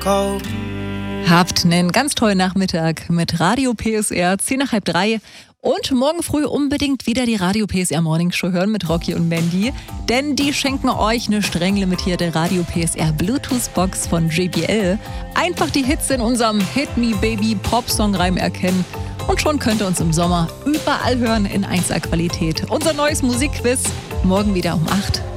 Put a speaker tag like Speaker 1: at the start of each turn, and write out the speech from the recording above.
Speaker 1: go.
Speaker 2: Habt einen ganz tollen Nachmittag mit Radio PSR, 2:30. Und morgen früh unbedingt wieder die Radio PSR Morning Show hören mit Rocky und Mandy. Denn die schenken euch eine streng limitierte Radio PSR Bluetooth Box von JBL. Einfach die Hits in unserem Hit Me Baby Pop-Song-Reim erkennen. Und schon könnt ihr uns im Sommer überall hören in 1er Qualität. Unser neues Musikquiz morgen wieder um 8.